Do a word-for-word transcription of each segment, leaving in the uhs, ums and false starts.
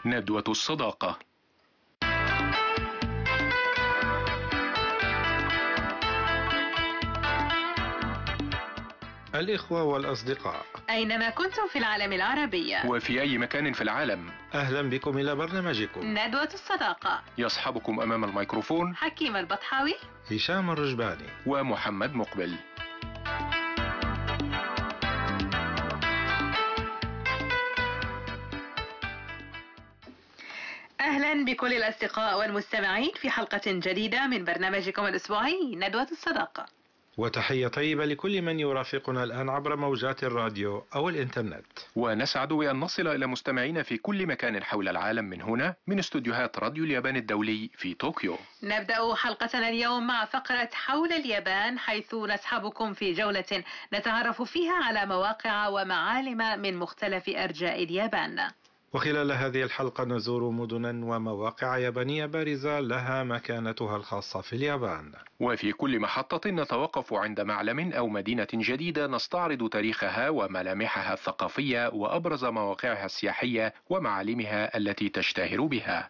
ندوة الصداقة. الإخوة والأصدقاء، أينما كنتم في العالم العربي وفي أي مكان في العالم، أهلا بكم إلى برنامجكم ندوة الصداقة. يصحبكم أمام الميكروفون حكيم البطحاوي، هشام الرجباني ومحمد مقبل. أهلا بكل الأصدقاء والمستمعين في حلقة جديدة من برنامجكم الأسبوعي ندوة الصداقة. وتحية طيبة لكل من يرافقنا الآن عبر موجات الراديو أو الإنترنت. ونسعد بأن نصل إلى مستمعين في كل مكان حول العالم من هنا من استوديوهات راديو اليابان الدولي في طوكيو. نبدأ حلقتنا اليوم مع فقرة حول اليابان، حيث نصحبكم في جولة نتعرف فيها على مواقع ومعالم من مختلف أرجاء اليابان. وخلال هذه الحلقة نزور مدنا ومواقع يابانية بارزة لها مكانتها الخاصة في اليابان. وفي كل محطة نتوقف عند معلم أو مدينة جديدة نستعرض تاريخها وملامحها الثقافية وأبرز مواقعها السياحية ومعالمها التي تشتهر بها.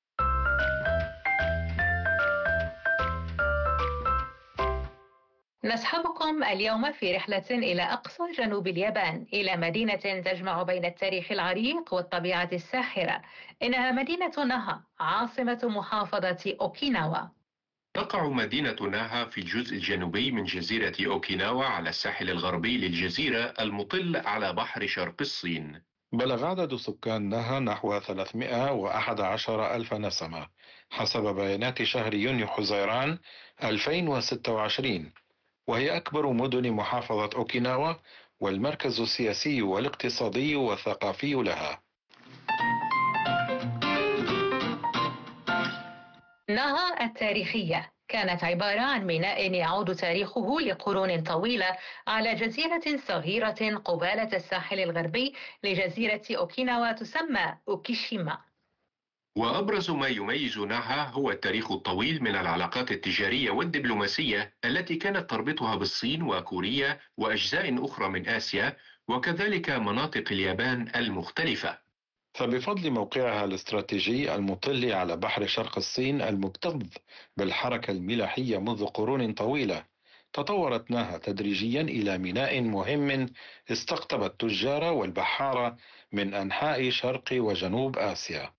نصحبكم اليوم في رحلة إلى أقصى جنوب اليابان، إلى مدينة تجمع بين التاريخ العريق والطبيعة الساحرة. إنها مدينة ناها، عاصمة محافظة أوكيناوا. تقع مدينة ناها في الجزء الجنوبي من جزيرة أوكيناوا على الساحل الغربي للجزيرة المطل على بحر شرق الصين. بلغ عدد سكان ناها نحو ثلاثمائة وأحد عشر ألف نسمة حسب بيانات شهر يونيو حزيران ألفين وستة وعشرين، وهي أكبر مدن محافظة أوكيناوا والمركز السياسي والاقتصادي والثقافي لها. ناها التاريخية كانت عبارة عن ميناء يعود تاريخه لقرون طويلة على جزيرة صغيرة قبالة الساحل الغربي لجزيرة أوكيناوا تسمى أوكيشيما. وأبرز ما يميز ناها هو التاريخ الطويل من العلاقات التجارية والدبلوماسية التي كانت تربطها بالصين وكوريا وأجزاء أخرى من آسيا، وكذلك مناطق اليابان المختلفة. فبفضل موقعها الاستراتيجي المطل على بحر شرق الصين المكتظ بالحركة الملاحية منذ قرون طويلة، تطورت ناها تدريجيا إلى ميناء مهم استقطب التجار والبحارة من أنحاء شرق وجنوب آسيا.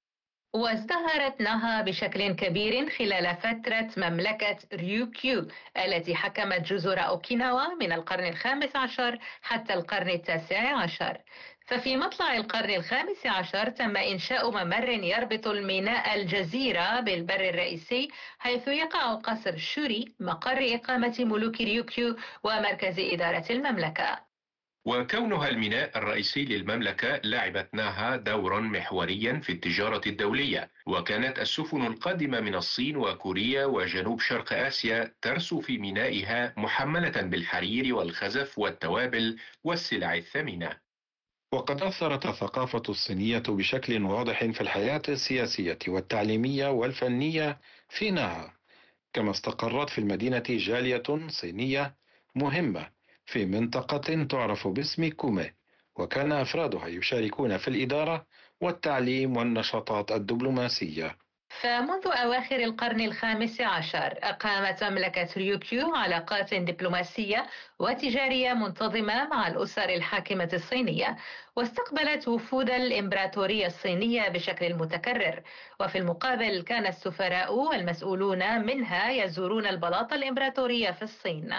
وازدهرت ناها بشكل كبير خلال فترة مملكة ريوكيو التي حكمت جزر أوكيناوا من القرن الخامس عشر حتى القرن التاسع عشر. ففي مطلع القرن الخامس عشر تم إنشاء ممر يربط الميناء الجزيرة بالبر الرئيسي، حيث يقع قصر شوري مقر إقامة ملوك ريوكيو ومركز إدارة المملكة. وكونها الميناء الرئيسي للمملكة لعبت ناها دورا محوريا في التجارة الدولية، وكانت السفن القادمة من الصين وكوريا وجنوب شرق آسيا ترسو في مينائها محملة بالحرير والخزف والتوابل والسلع الثمينة. وقد أثرت الثقافة الصينية بشكل واضح في الحياة السياسية والتعليمية والفنية في ناها، كما استقرت في المدينة جالية صينية مهمة في منطقة تعرف باسم كومي، وكان أفرادها يشاركون في الإدارة والتعليم والنشاطات الدبلوماسية. فمنذ أواخر القرن الخامس عشر أقامت مملكة ريوكيو علاقات دبلوماسية وتجارية منتظمة مع الأسر الحاكمة الصينية، واستقبلت وفود الإمبراطورية الصينية بشكل متكرر. وفي المقابل كان السفراء والمسؤولون منها يزورون البلاط الإمبراطورية في الصين.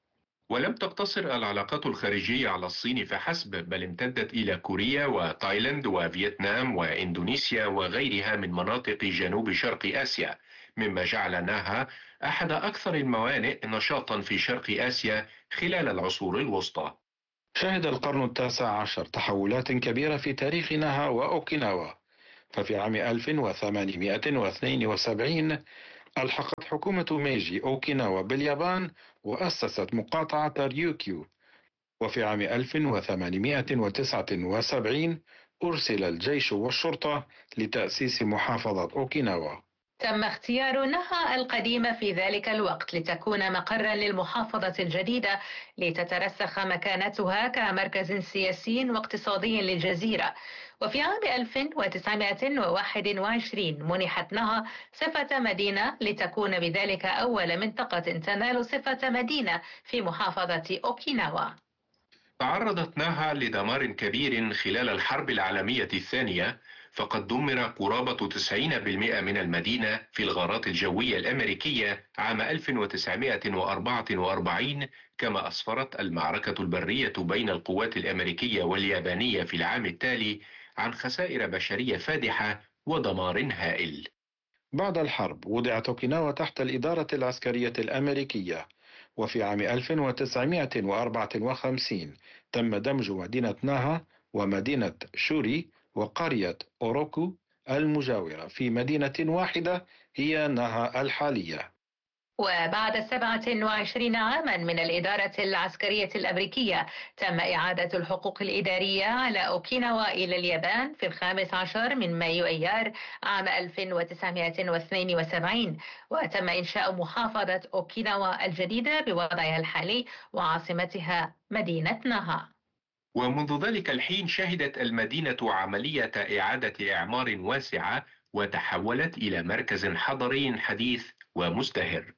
ولم تقتصر العلاقات الخارجية على الصين فحسب، بل امتدت إلى كوريا وتايلاند وفيتنام وإندونيسيا وغيرها من مناطق جنوب شرق آسيا، مما جعل ناها أحد أكثر الموانئ نشاطا في شرق آسيا خلال العصور الوسطى. شهد القرن التاسع عشر تحولات كبيرة في تاريخ ناها وأوكيناوا، ففي عام ألف وثمانمائة واثنين وسبعين ألحقت حكومة ميجي أوكيناوا باليابان وأسست مقاطعة ريوكيو، وفي عام ألف وثمانمائة وتسعة وسبعين أرسل الجيش والشرطة لتأسيس محافظة أوكيناوا. تم اختيار ناها القديمة في ذلك الوقت لتكون مقرا للمحافظة الجديدة، لتترسخ مكانتها كمركز سياسي واقتصادي للجزيرة. وفي عام ألف وتسعمائة وواحد وعشرين منحت نها صفة مدينة لتكون بذلك أول منطقة تنال صفة مدينة في محافظة أوكيناوا. تعرضت ناها لدمار كبير خلال الحرب العالمية الثانية، فقد دمر قرابة تسعين بالمئة من المدينة في الغارات الجوية الأمريكية عام ألف وتسعمائة وأربعة وأربعين، كما أسفرت المعركة البرية بين القوات الأمريكية واليابانية في العام التالي عن خسائر بشرية فادحة ودمار هائل. بعد الحرب وضعت أوكيناوا تحت الإدارة العسكرية الأمريكية، وفي عام ألف وتسعمائة وأربعة وخمسين تم دمج مدينة ناها ومدينة شوري وقرية أوروكو المجاورة في مدينة واحدة هي ناها الحالية. وبعد سبعة وعشرين عاما من الإدارة العسكرية الأمريكية تم إعادة الحقوق الإدارية على أوكيناوا إلى اليابان في الخامس عشر من مايو أيار عام ألف وتسعمائة واثنين وسبعين، وتم إنشاء محافظة أوكيناوا الجديدة بوضعها الحالي وعاصمتها مدينة ناها. ومنذ ذلك الحين شهدت المدينة عملية إعادة إعمار واسعة وتحولت إلى مركز حضري حديث ومزدهر.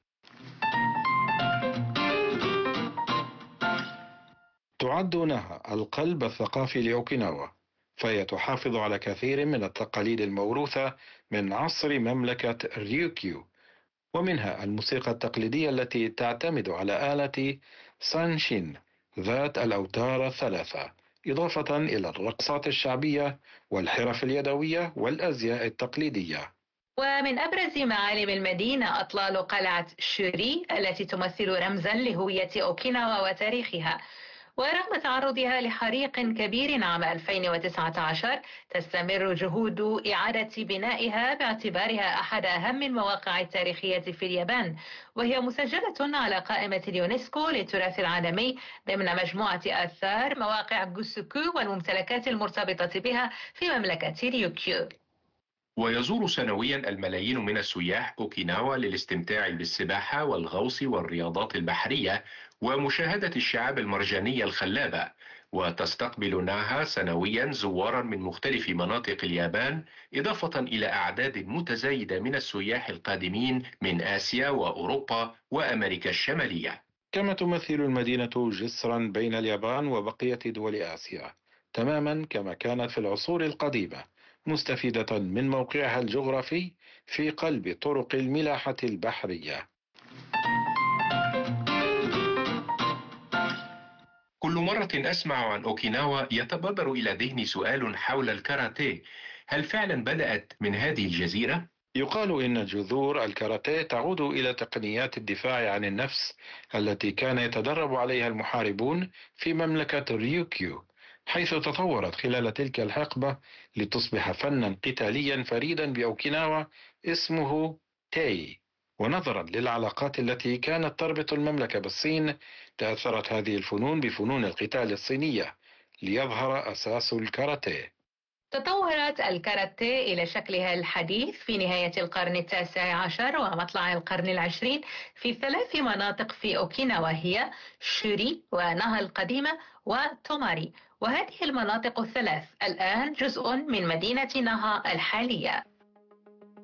تعد ناها القلب الثقافي لأوكيناوا، فهي تحافظ على كثير من التقاليد الموروثة من عصر مملكة ريوكيو، ومنها الموسيقى التقليدية التي تعتمد على آلة سانشين ذات الأوتار الثلاثة، إضافة إلى الرقصات الشعبية والحرف اليدوية والأزياء التقليدية. ومن أبرز معالم المدينة أطلال قلعة شوري التي تمثل رمزا لهوية أوكيناوا وتاريخها. ورغم تعرضها لحريق كبير عام ألفين وتسعة عشر تستمر جهود إعادة بنائها باعتبارها أحد أهم المواقع التاريخية في اليابان، وهي مسجلة على قائمة اليونسكو للتراث العالمي ضمن مجموعة آثار مواقع جوسوكو والممتلكات المرتبطة بها في مملكة ريوكيو. ويزور سنويا الملايين من السياح أوكيناوا للاستمتاع بالسباحة والغوص والرياضات البحرية ومشاهدة الشعاب المرجانية الخلابة، وتستقبل ناها سنويا زوارا من مختلف مناطق اليابان، إضافة إلى أعداد متزايدة من السياح القادمين من آسيا وأوروبا وأمريكا الشمالية. كما تمثل المدينة جسرا بين اليابان وبقية دول آسيا، تماما كما كانت في العصور القديمة، مستفيدة من موقعها الجغرافي في قلب طرق الملاحة البحرية. كل مرة أسمع عن أوكيناوا يتبادر إلى ذهني سؤال حول الكاراتيه، هل فعلا بدأت من هذه الجزيرة؟ يقال إن جذور الكاراتيه تعود إلى تقنيات الدفاع عن النفس التي كان يتدرب عليها المحاربون في مملكة ريوكيو، حيث تطورت خلال تلك الحقبة لتصبح فنا قتاليا فريدا بأوكيناوا اسمه تاي. ونظرا للعلاقات التي كانت تربط المملكة بالصين، تأثرت هذه الفنون بفنون القتال الصينية ليظهر أساس الكاراتيه. تطورت الكاراتيه إلى شكلها الحديث في نهاية القرن التاسع عشر ومطلع القرن العشرين في ثلاث مناطق في أوكيناوا هي شوري وناها القديمة وتوماري، وهذه المناطق الثلاث الآن جزء من مدينة ناها الحالية.